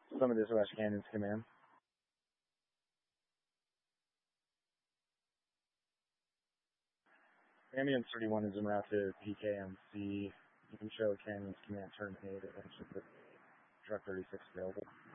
Some of this West Canyons Command. Ambient 31 is en route to PKMC. You can show Canyons Command turn 8 at Truck 36 available.